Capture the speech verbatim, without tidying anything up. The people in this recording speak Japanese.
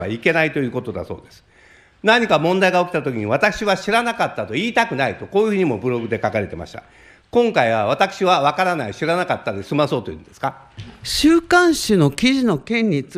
はいけないということだそうです。何か問題が起きたときに、私は知らなかったと言いたくないと、こういうふうにもブログで書かれてました。今回は私は分からない、知らなかったで済まそうというんですか。 週刊誌の記事の件について